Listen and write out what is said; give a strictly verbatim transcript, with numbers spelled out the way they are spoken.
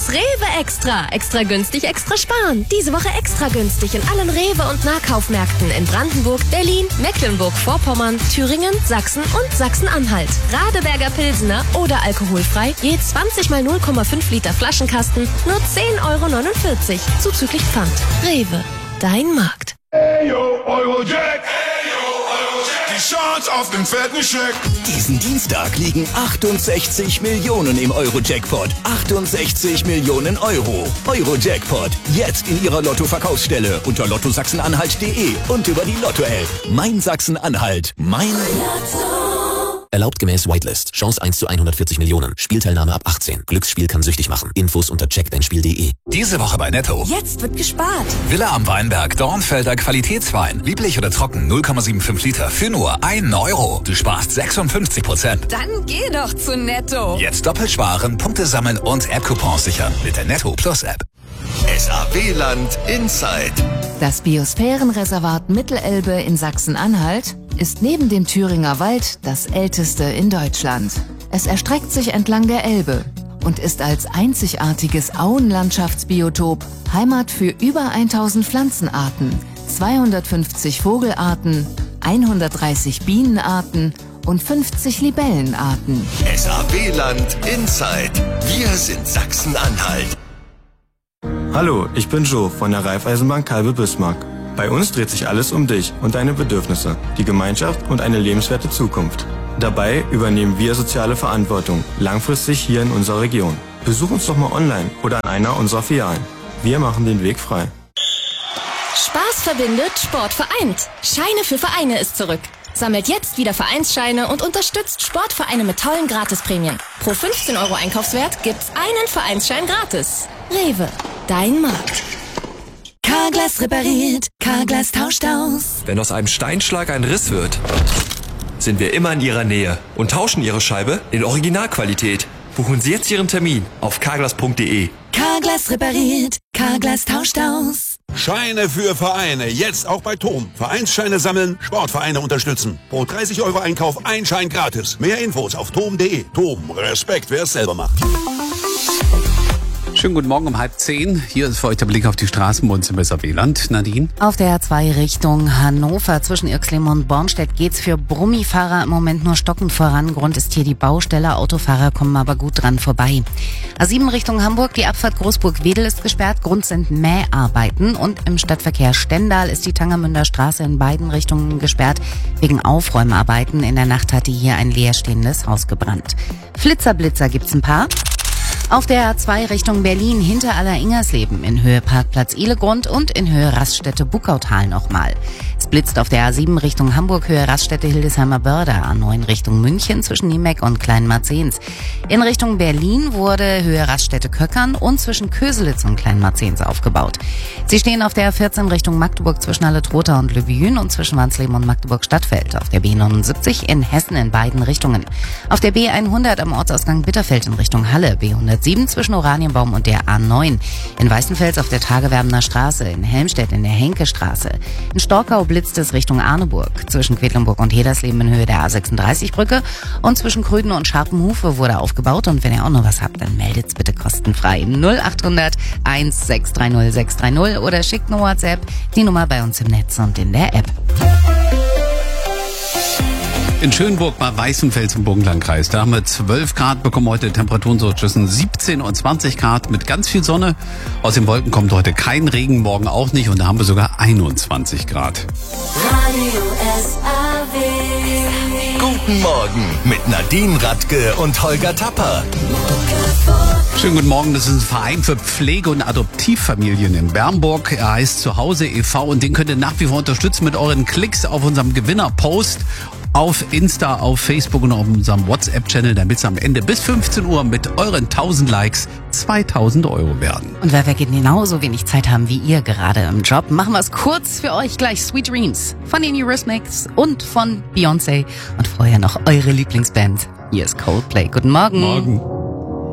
Rewe Extra. Extra günstig, extra sparen. Diese Woche extra günstig in allen Rewe- und Nahkaufmärkten in Brandenburg, Berlin, Mecklenburg-Vorpommern, Thüringen, Sachsen und Sachsen-Anhalt. Radeberger Pilsener oder alkoholfrei, je zwanzig mal null Komma fünf Liter Flaschenkasten, nur zehn Euro neunundvierzig, zuzüglich Pfand. Rewe, dein Markt. Eyo, Eurojack! Die Chance auf den fetten Scheck! Diesen Dienstag liegen achtundsechzig Millionen im Euro-Jackpot. achtundsechzig Millionen Euro. Euro-Jackpot. Jetzt in Ihrer Lotto-Verkaufsstelle unter lotto sachsen-anhalt punkt de und über die Lotto-App. Mein Sachsen-Anhalt. Mein Lotto. Erlaubt gemäß Whitelist. Chance eins zu hundertvierzig Millionen. Spielteilnahme ab achtzehn. Glücksspiel kann süchtig machen. Infos unter check dein spiel punkt de. Diese Woche bei Netto. Jetzt wird gespart. Villa am Weinberg, Dornfelder Qualitätswein. Lieblich oder trocken, null Komma fünfundsiebzig Liter für nur einen Euro. Du sparst sechsundfünfzig Prozent. Dann geh doch zu Netto. Jetzt doppelt sparen, Punkte sammeln und App-Coupons sichern mit der Netto Plus App. S A W-Land Inside. Das Biosphärenreservat Mittelelbe in Sachsen-Anhalt ist neben dem Thüringer Wald das älteste in Deutschland. Es erstreckt sich entlang der Elbe und ist als einzigartiges Auenlandschaftsbiotop Heimat für über tausend Pflanzenarten, zweihundertfünfzig Vogelarten, hundertdreißig Bienenarten und fünfzig Libellenarten. S A W-Land Inside. Wir sind Sachsen-Anhalt. Hallo, ich bin Joe von der Raiffeisenbank Kalbe-Bismarck. Bei uns dreht sich alles um dich und deine Bedürfnisse, die Gemeinschaft und eine lebenswerte Zukunft. Dabei übernehmen wir soziale Verantwortung, langfristig hier in unserer Region. Besuch uns doch mal online oder an einer unserer Filialen. Wir machen den Weg frei. Spaß verbindet, Sport vereint. Scheine für Vereine ist zurück. Sammelt jetzt wieder Vereinsscheine und unterstützt Sportvereine mit tollen Gratisprämien. Pro fünfzehn Euro Einkaufswert gibt's einen Vereinsschein gratis. Rewe, dein Markt. Carglass repariert, Carglass tauscht aus. Wenn aus einem Steinschlag ein Riss wird, sind wir immer in Ihrer Nähe und tauschen Ihre Scheibe in Originalqualität. Buchen Sie jetzt Ihren Termin auf carglass punkt de. Carglass repariert, Carglass tauscht aus. Scheine für Vereine, jetzt auch bei Tom. Vereinsscheine sammeln, Sportvereine unterstützen. Pro dreißig Euro Einkauf ein Schein gratis. Mehr Infos auf tom punkt de. Tom, Respekt, wer es selber macht. Schönen guten Morgen um halb zehn. Hier ist für euch der Blick auf die Straßen bei uns im S A W-Land. Nadine? Auf der A zwei Richtung Hannover zwischen Irxleben und Bornstedt geht's für Brummifahrer im Moment nur stockend voran. Grund ist hier die Baustelle. Autofahrer kommen aber gut dran vorbei. A sieben Richtung Hamburg, die Abfahrt Großburg-Wedel ist gesperrt. Grund sind Mäharbeiten. Und im Stadtverkehr Stendal ist die Tangermünder Straße in beiden Richtungen gesperrt. Wegen Aufräumarbeiten. In der Nacht hatte hier ein leerstehendes Haus gebrannt. Flitzerblitzer gibt's ein paar. Auf der A zwei Richtung Berlin hinter Aller-Ingersleben in Höhe Parkplatz Ihlegrund und in Höhe Raststätte Buckautal nochmal. Es blitzt auf der A sieben Richtung Hamburg Höhe Raststätte Hildesheimer Börde, A neun Richtung München zwischen Niemeck und Kleinmarzens. In Richtung Berlin wurde Höhe Raststätte Köckern und zwischen Köselitz und Kleinmarzens aufgebaut. Sie stehen auf der A vierzehn Richtung Magdeburg zwischen Halle-Trotha und Löbjün und zwischen Wansleben und Magdeburg-Stadtfeld. Auf der B neunundsiebzig in Hessen in beiden Richtungen. Auf der B hundert am Ortsausgang Bitterfeld in Richtung Halle, B hundertsieben zwischen Oranienbaum und der A neun. In Weißenfels auf der Tagewerbener Straße, in Helmstedt in der Henke-Straße. In Storkau blitzt es Richtung Arneburg. Zwischen Quedlinburg und Hedersleben in Höhe der A sechsunddreißig-Brücke und zwischen Krüden und Scharpenhufe wurde aufgebaut. Und wenn ihr auch noch was habt, dann meldet's bitte kostenfrei. null achthundert eins sechs drei null sechs drei null oder schickt eine WhatsApp. Die Nummer bei uns im Netz und in der App. In Schönburg bei Weißenfels im Burgenlandkreis. Da haben wir zwölf Grad, bekommen heute Temperaturen so zwischen siebzehn und zwanzig Grad mit ganz viel Sonne. Aus den Wolken kommt heute kein Regen, morgen auch nicht und da haben wir sogar einundzwanzig Grad. Radio S A W. Guten Morgen mit Nadine Radke und Holger Tapper. Schönen guten Morgen, das ist ein Verein für Pflege- und Adoptivfamilien in Bernburg. Er heißt Zuhause e V und den könnt ihr nach wie vor unterstützen mit euren Klicks auf unserem Gewinner-Post. Auf Insta, auf Facebook und auf unserem WhatsApp-Channel, damit es am Ende bis fünfzehn Uhr mit euren tausend Likes zweitausend Euro werden. Und weil wir genauso wenig Zeit haben wie ihr gerade im Job, machen wir es kurz für euch gleich. Sweet Dreams von den Eurythmics und von Beyoncé. Und vorher noch eure Lieblingsband. Hier ist Coldplay. Guten Morgen. Morgen.